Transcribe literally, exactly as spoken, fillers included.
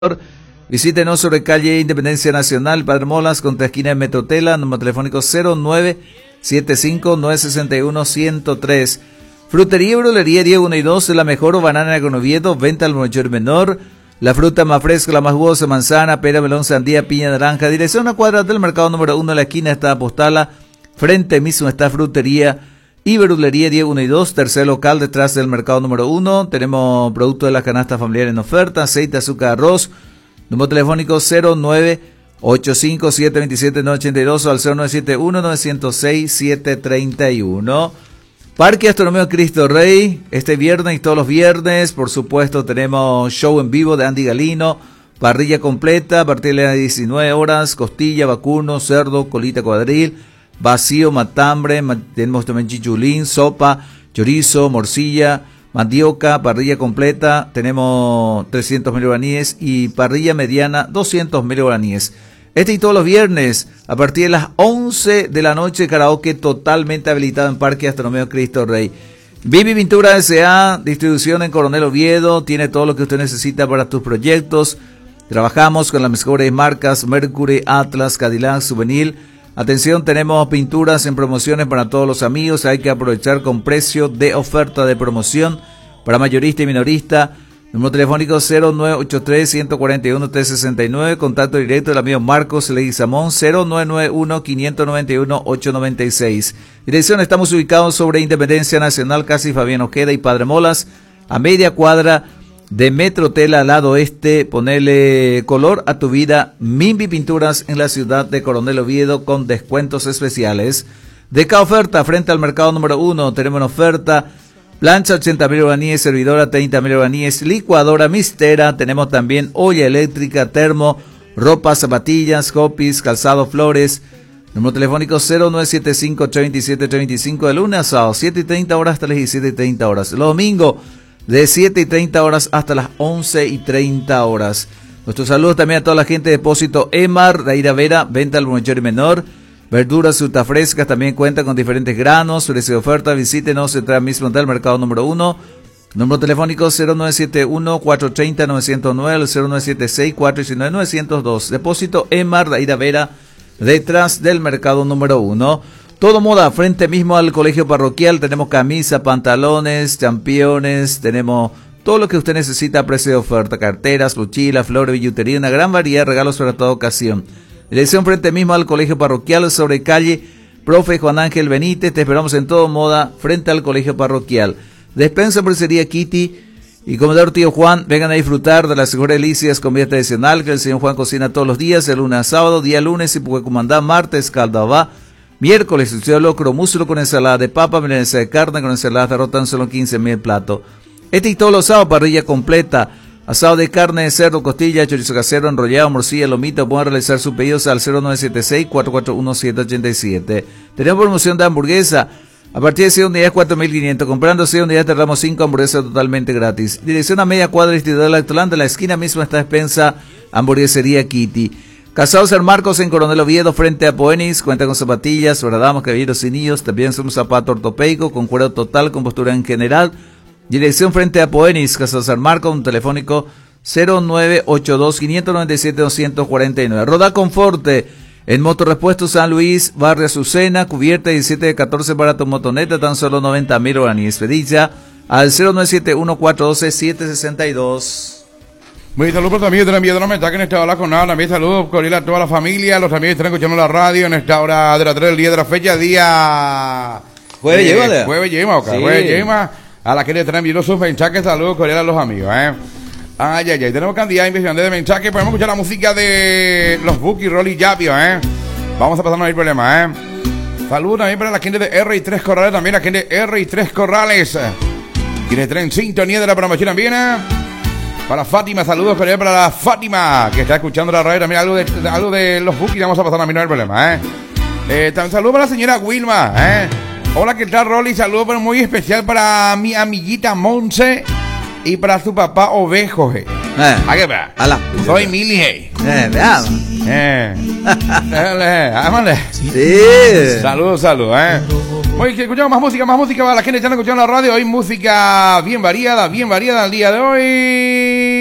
Visítenos sobre calle Independencia Nacional, Padre Molas, contra esquina de Metrotela, número telefónico cero nueve siete cinco nueve seis uno uno cero tres. Frutería y Brolería Diego uno y dos, la mejor banana con Oviedo, venta al mayor menor. La fruta más fresca, la más jugosa, manzana, pera, melón, sandía, piña, naranja. Dirección a cuadra del mercado número uno, en la esquina está Apostala. Frente mismo está Frutería y Verdulería Diego uno y dos, tercer local detrás del mercado número uno. Tenemos productos de la canasta familiar en oferta, aceite, azúcar, arroz. Número telefónico cero nueve ocho cinco siete dos siete nueve ocho dos o al cero nueve siete uno nueve cero seis siete tres uno. Parque Astronomía Cristo Rey, este viernes y todos los viernes, por supuesto, tenemos show en vivo de Andy Galino, parrilla completa a partir de las diecinueve horas, costilla, vacuno, cerdo, colita cuadril, vacío, matambre, tenemos también chichulín, sopa, chorizo, morcilla, mandioca, parrilla completa, tenemos trescientos mil guaraníes y parrilla mediana doscientos mil guaraníes. Este y todos los viernes, a partir de las once de la noche, karaoke totalmente habilitado en Parque Astronomía Cristo Rey. Vivi Pintura S A, distribución en Coronel Oviedo, tiene todo lo que usted necesita para tus proyectos. Trabajamos con las mejores marcas, Mercury, Atlas, Cadillac, Souvenir. Atención, tenemos pinturas en promociones para todos los amigos, hay que aprovechar con precio de oferta de promoción para mayorista y minorista. Número telefónico cero nueve ocho tres uno cuatro uno tres seis nueve, contacto directo del amigo Marcos Leguizamón cero nueve nueve uno cinco nueve uno ocho nueve seis. Dirección, estamos ubicados sobre Independencia Nacional, casi Fabián Ojeda y Padre Molas, a media cuadra de Metrotela al lado este. Ponele color a tu vida. Mimbi Pinturas en la ciudad de Coronel Oviedo con descuentos especiales. De cada oferta frente al mercado número uno tenemos una oferta: plancha ochenta mil guaraníes, servidora treinta mil guaraníes, licuadora Mistera, tenemos también olla eléctrica, termo, ropa, zapatillas, hopis, calzado, flores. Número telefónico cero nueve siete cinco ocho dos siete tres dos cinco, de lunes a sábado, siete y treinta horas hasta las diecisiete y treinta horas. Los domingos, de siete y treinta horas hasta las once y treinta horas. Nuestros saludos también a toda la gente de Depósito Emar, de Aira Vera, venta al mayor y menor. Verduras, frutas frescas, también cuenta con diferentes granos. Precio de oferta, visítenos, entra mismo del mercado número uno. Número telefónico cero nueve siete uno cuatro tres cero nueve cero nueve, cero nueve siete seis cuatro uno nueve nueve cero dos. Depósito Emar, de Aira Vera, detrás del mercado número uno. Todo moda, frente mismo al colegio parroquial. Tenemos camisa, pantalones, championes, tenemos todo lo que usted necesita a precio de oferta: carteras, mochilas, flores, billutería, una gran variedad de regalos para toda ocasión. Dirección frente mismo al colegio parroquial, sobre calle Profe Juan Ángel Benítez. Te esperamos en Todo Moda, frente al colegio parroquial. Despensa Pressería Kitty y Comedor Tío Juan, vengan a disfrutar de las mejores delicias, comida tradicional que el señor Juan cocina todos los días, de lunes a sábado. Día lunes y Puecumandá, martes Caldabá, miércoles el locro, muslo con ensalada de papa, milanesa de carne con ensalada de arroz, tan solo quince mil platos. Este y todos los sábados, parrilla completa, asado de carne de cerdo, costilla, chorizo casero, enrollado, morcilla, lomito. Pueden realizar sus pedidos al cero nueve siete seis cuatro cuatro uno siete ocho siete. Tenemos promoción de hamburguesa a partir de seis unidades, cuatro mil quinientos. Comprando seis unidades te damos cinco hamburguesas totalmente gratis. Dirección a media cuadra, Instituto del Atlanta, en la esquina misma está Despensa Hamburguesería Kitty. Casado San Marcos en Coronel Oviedo, frente a Poenis, cuenta con zapatillas, bradamos, caballeros y niños. También son un zapato ortopédico con cuero total, con postura en general. Dirección frente a Poenis, Casado San Marcos, un telefónico cero nueve ocho dos cinco nueve siete dos cuatro nueve. Roda Conforte en Motorrepuestos San Luis, Barrio Azucena, cubierta diecisiete de catorce para tu motoneta, tan solo noventa mil guaraníes. Pedilla al cero nueve siete uno cuatro uno dos siete seis dos. Muy bien, saludos también de la enviada de la meta que en esta hora con nada. También saludos cordiales a toda la familia, los amigos que están escuchando la radio en esta hora de la tres del día de la fecha, día jueves eh, lleva, jueves lleva, okay. sí. jueves lleva. A la que le traen bien sus mensajes, saludos cordiales a los amigos, eh. Ay, ay, ay, tenemos cantidad impresionante de mensajes. Podemos escuchar la música de los Buki, Rolly Yapio, eh. Vamos a pasar, no hay problema, eh. Saludos también para la gente de R y tres Corrales, también la gente de R y tres Corrales, quienes traen sintonía de la programación también, eh. Para Fátima, saludos cordiales para la Fátima, que está escuchando la radio también, algo de, algo de los Buki, vamos a pasar también, no hay problema, eh. eh también saludos para la señora Wilma, eh. Hola, ¿qué tal, Rolly? Saludos pero muy especial para mi amiguita Monse y para su papá Ovejo. Eh. ¿A qué va? Soy Mili. Eh, eh veamos. Eh. Ámale. Sí. Saludos, saludos, eh. Hoy escuchamos más música, más música para la gente que está escuchando la radio. Hoy música bien variada, bien variada al día de hoy.